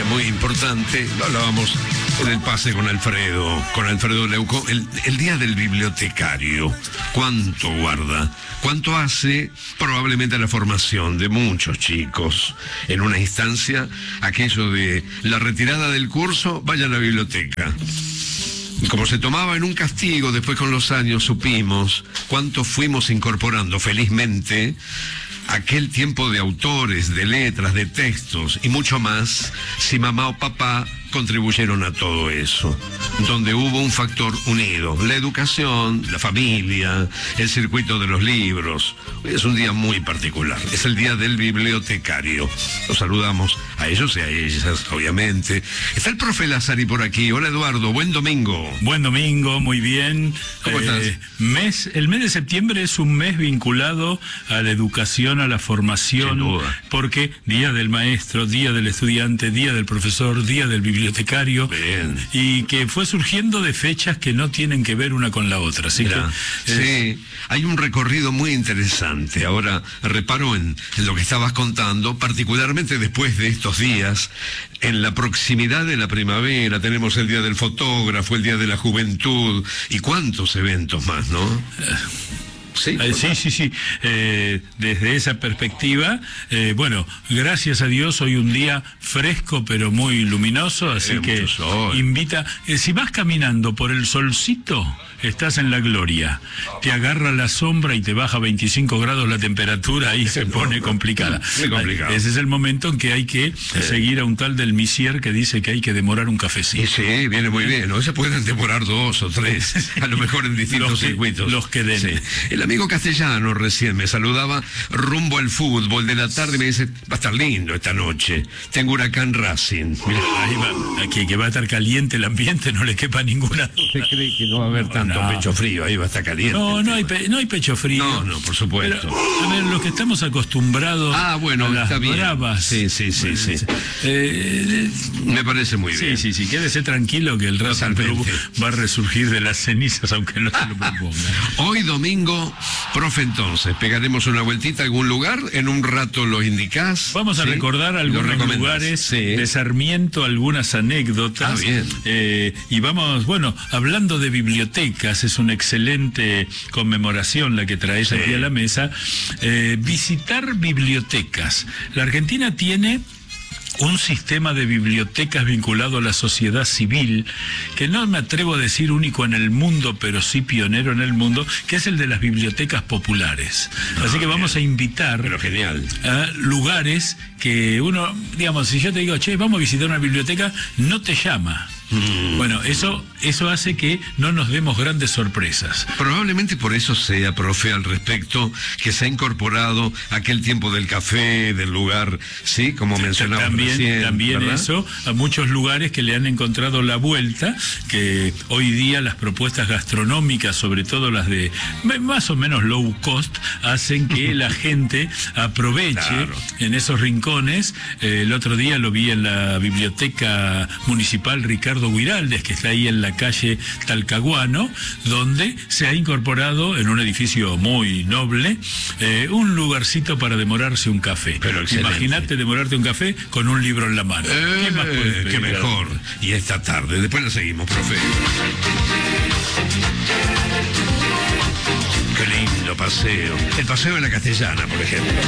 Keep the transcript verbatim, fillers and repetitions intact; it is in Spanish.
muy importante, lo hablábamos en el pase con Alfredo, con Alfredo Leuco, el, el día del bibliotecario. ¿Cuánto guarda? ¿Cuánto hace probablemente la formación de muchos chicos? En una instancia, aquello de la retirada del curso, vaya a la biblioteca. Y como se tomaba en un castigo, después con los años supimos cuánto fuimos incorporando felizmente aquel tiempo de autores, de letras, de textos y mucho más, si mamá o papá contribuyeron a todo eso, donde hubo un factor unido, la educación, la familia, el circuito de los libros. Hoy es un día muy particular, es el día del bibliotecario. Los saludamos a ellos y a ellas, obviamente. Está el profe Lazari por aquí. Hola, Eduardo, buen domingo. Buen domingo, muy bien. ¿Cómo eh, estás? Mes, el mes de septiembre es un mes vinculado a la educación, a la formación, Sin duda. porque Día del Maestro, Día del Estudiante, Día del Profesor, Día del Bibliotecario, Bien. y que fue surgiendo de fechas que no tienen que ver una con la otra. Así Mirá, que, eh, sí, hay un recorrido muy interesante. Ahora, reparo en, en lo que estabas contando, particularmente después de estos días, en la proximidad de la primavera, tenemos el Día del Fotógrafo, el Día de la Juventud, y cuántos eventos más, ¿no? Sí, Eh, sí, sí, sí. Eh, desde esa perspectiva, eh, bueno, gracias a Dios hoy un día fresco pero muy luminoso, así Eh, que mucho sol. invita, eh, si vas caminando por el solcito, estás en la gloria, te agarra la sombra y te baja veinticinco grados la temperatura, ahí se pone complicada. Muy complicado. Ese es el momento en que hay que seguir a un tal del Misier que dice que hay que demorar un cafecito. Y sí, viene muy bien, ¿no? Se pueden demorar dos o tres, a lo mejor en distintos Los que- circuitos. los que den. Sí. El amigo Castellano recién me saludaba rumbo al fútbol de la tarde y me dice, va a estar lindo esta noche, tengo Huracán Racing. Mirá, Ahí va, aquí que va a estar caliente el ambiente, no le quepa ninguna duda. ¿usted cree que no va a haber tanto No. pecho frío? Ahí va a estar caliente. No, el no hay, tema. pe- no hay pecho frío. No, no, por supuesto. Pero, a ver, los que estamos acostumbrados Ah, bueno, a las está bien. bravas. Sí, sí, sí, sí. Eh, Me parece muy sí, bien. sí, sí, quédese tranquilo que el Racing Club Totalmente. va a resurgir de las cenizas, aunque no se lo proponga. Hoy domingo, profe, entonces, pegaremos una vueltita a algún lugar, en un rato lo indicás. Vamos a ¿sí? recordar Lo algunos recomendás. lugares Sí. de Sarmiento, algunas anécdotas. Ah, bien. Eh, y vamos, bueno, hablando de bibliotecas, es una excelente conmemoración la que traes Sí. aquí a la mesa. Eh, visitar bibliotecas. La Argentina tiene un sistema de bibliotecas vinculado a la sociedad civil, que no me atrevo a decir único en el mundo, pero sí pionero en el mundo, que es el de las bibliotecas populares. Ah, Así que vamos bien. a invitar Pero genial. a lugares que uno, digamos, si yo te digo, che, vamos a visitar una biblioteca, no te llama. Mm. Bueno, eso, eso hace que no nos demos grandes sorpresas. Probablemente por eso sea, profe, al respecto, que se ha incorporado aquel tiempo del café, del lugar, ¿sí? Como mencionaba También, recién, también ¿verdad? eso, a muchos lugares que le han encontrado la vuelta, que hoy día las propuestas gastronómicas, sobre todo las de más o menos low cost, hacen que la gente aproveche Claro. en esos rincones. Eh, el otro día lo vi en la biblioteca municipal Ricardo Guiraldes, que está ahí en la calle Talcahuano, donde se ha incorporado en un edificio muy noble eh, un lugarcito para demorarse un café. Pero excelente. Imagínate demorarte un café con un libro en la mano. Eh, ¿Qué más puedes pedir? qué mejor. Y esta tarde, después la seguimos, profe. Qué lindo paseo. El paseo de la Castellana, por ejemplo.